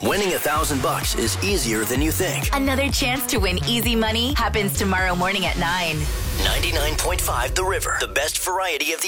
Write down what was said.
Winning $1,000 is easier than you think. Another chance to win easy money happens tomorrow morning at 9. 99.5 The River, the best variety of the